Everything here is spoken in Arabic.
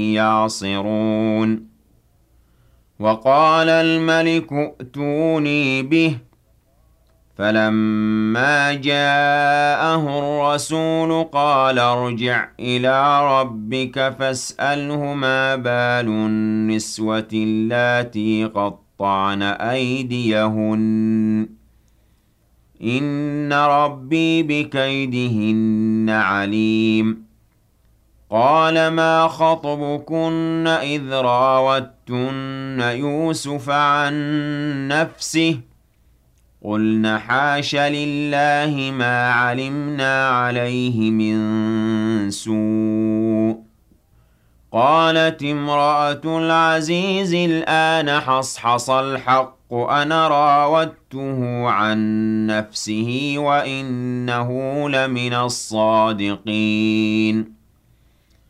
يعصرون وقال الملك ائتوني به فلما جاءه الرسول قال ارجع إلى ربك فاسأله ما بال النسوة اللاتي قطعن أيديهن إن ربي بكيدهن عليم قال ما خطبكن إذ راوتن يوسف عن نفسه قلن حاش لله ما علمنا عليه من سوء قالت امرأة العزيز الآن حصحص الحق أنا راودته عن نفسه وإنه لمن الصادقين